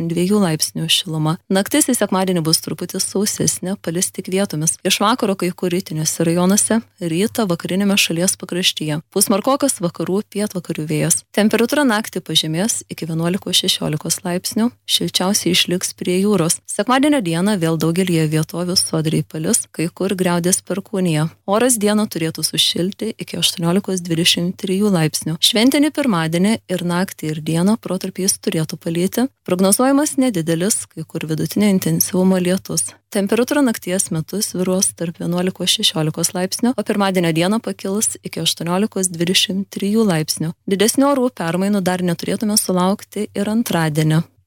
22 laipsnių šiluma. Naktis į sekmadienį bus truputį sausesnė, palis tik vietomis. Iš vakaro kai kur rytiniuose rajonuose, rytą vakarinėme šalies pakraštyje. Pūs smarkokas vakarų pietvakarių vėjas. Temperatūra naktį pažemės iki 11-16 laipsnių, šilčiausiai išliks prie jūros. Sekmadienio dieną vėl daugelį vietovių sodriai palis, kai kur griaudės perkūnija. Oras dieną turėtų sušilti iki 18-23 laipsnių. Šventinį pirmadienį ir naktį ir dieną protarpiais turėtų palyti. Prognozuojamas nedidelis, kai kur vidutinio intensyvumo lietus. Temperatūra nakties metu svyruos tarp 11-16 laipsnių, o pirmadienio dieną pakils iki 18-23 laipsnių. Didesnių orų permainų dar neturėtume sulaukti ir antradienį.